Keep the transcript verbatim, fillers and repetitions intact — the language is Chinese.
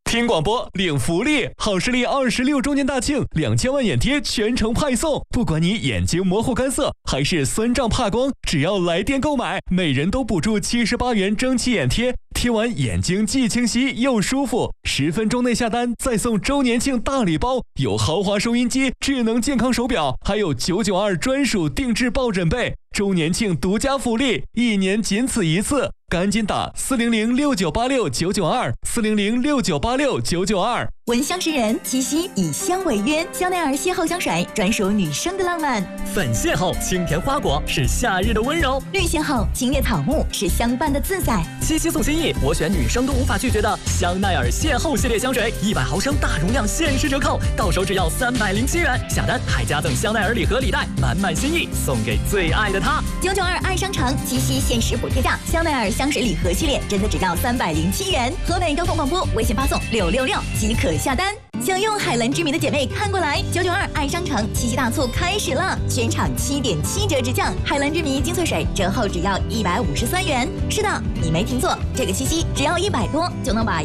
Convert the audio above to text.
听广播领福利，好视力二十六周年大庆，两千万眼贴全程派送。不管你眼睛模糊干涩还是酸胀怕光，只要来电购买，每人都补助七十八元蒸汽眼贴，贴完眼睛既清晰又舒服。十分钟内下单，再送周年庆大礼包，有豪华收音机、智能健康手表，还有九九二专属定制抱枕被。周年庆独家福利，一年仅此一次，赶紧打四零零六九八六九九二四零零六九八六九九二。 闻香识人，七夕以香为约，香奈儿邂逅香水专属女生的浪漫。 粉邂逅清甜花果是夏日的温柔， 绿邂逅清冽草木是相伴的自在。 七夕送心意，我选女生都无法拒绝的香奈儿邂逅系列香水，一百毫升大容量限时折扣，到手只要三百零七元，下单还加赠香奈儿礼盒礼袋，满满心意送给最爱的他。 九九二爱商城七夕限时补贴价，香奈儿香水礼盒系列真的只要三百零七元。河北高峰广播微信发送六六六即可下单。想用海蓝之谜的姐妹看过来，九九二爱商城七夕大促开始了，全场七点七折直降，海蓝之谜精粹水折后只要一百五十三元。是的，你没听错，这个七夕只要一百多就能把